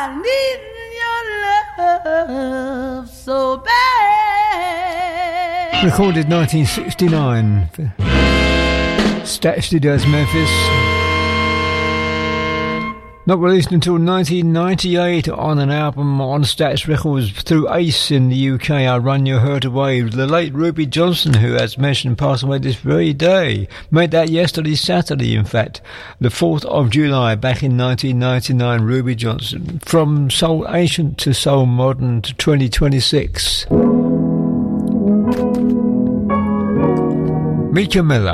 need your love so bad. Recorded 1969. Stat Studios, Memphis. Not released until 1998 on an album on Stax Records through Ace in the UK. I Run Your Hurt Away. The late Ruby Johnson, who, as mentioned, passed away this very day. Made that yesterday, Saturday, in fact. The 4th of July, back in 1999, Ruby Johnson. From soul ancient to soul modern to 2026. Mika Miller.